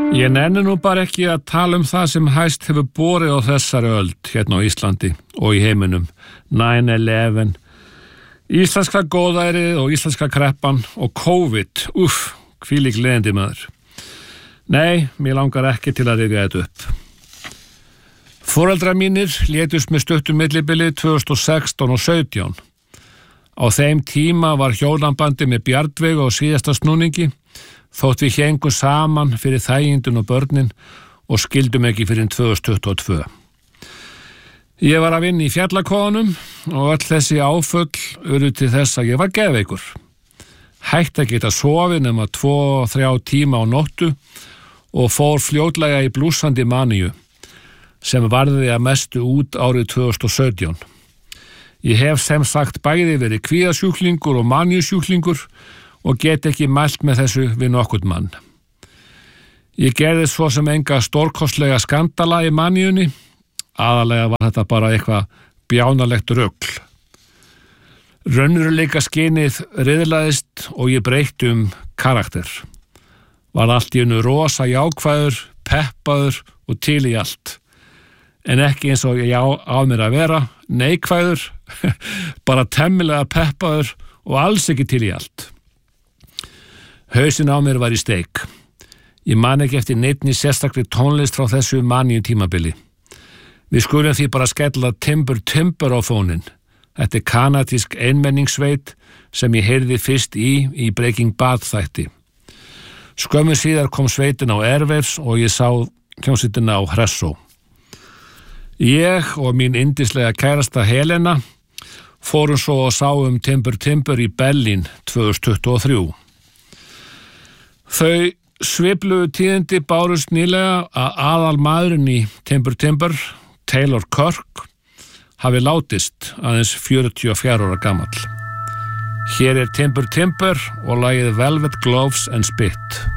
Ég nenni nú bara ekki að tala það sem hæst hefur borið á þessari öld hérna á Íslandi og í heiminum. 9/11, íslenska góðærið og íslenska kreppan og COVID. Hvílík leiðindi maður. Nei, mér langar ekki til að rifja þetta upp. Foreldrar mínir létust með stuttu millibili 2016 og 17. Á þeim tíma var hjólambandi með Bjarnveig og síðasta snúningi, þótt við héngum saman fyrir þægindun og börnin og skildum ekki fyrir 2022. Ég var að vinna í Fjallakofanum og öll þessi áföll urðu til þess að ég var geðveikur. Hætti að geta sofið nema 2-3 tíma á nóttu og fór fljótlega í blússandi maníu sem varði að mestu út árið 2017. Ég hef sem sagt bæði verið kvíðasjúklingur og maníusjúklingur og get ekki mælt með þessu við nokkurn mann. Ég gerði svo sem enga stórkostlega skandala í maníunni, aðalega var þetta bara eitthvað bjánalegt rugl. Raunveruleika skynið riðlaðist og ég breytti karakter. Var allt í einu rosa jákvæður, peppaður og til í allt. En ekki eins og ég á mér að vera, neikvæður, bara temmilega peppaður og alls ekki til í allt. Hausinn á mér var í steik. Ég man ekki eftir neinni sérstakri tónlist frá þessu maníu tímabili. Við skulum því bara skella Timber Timber á fóninn. Þetta kanadísk einmenningssveit sem ég heyrði fyrst í Breaking Bad þætti. Skömmu síðar kom sveitin á Airwaves og ég sá hljómsveitina á Hressó. Ég og mín yndislega kærasta Helena fórum svo og sáum Timber Timber í Berlín 2023. Þau svipluðu tíðindi bárust nýlega að aðalmaðurinn í Timber Timber, Taylor Kirk, hafi látist aðeins 44 ára gamall. Hér Timber Timber og lagið Velvet Gloves and Spit.